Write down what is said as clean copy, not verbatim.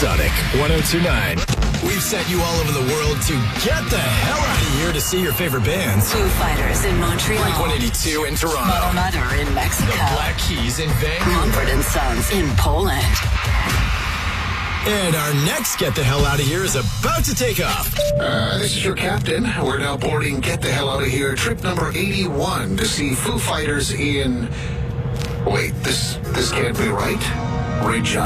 Sonic 102.9. We've sent you all over the world to get the hell out of here to see your favorite bands. Foo Fighters in Montreal. Blink-182 in Toronto. Mother in Mexico. The Black Keys in Vancouver. Mumford & Sons in Poland. And our next Get the Hell Out of Here is about to take off. This is your captain. We're now boarding Get the Hell Out of Here, trip number 81 to see Foo Fighters in... Wait, this can't be right. Regina.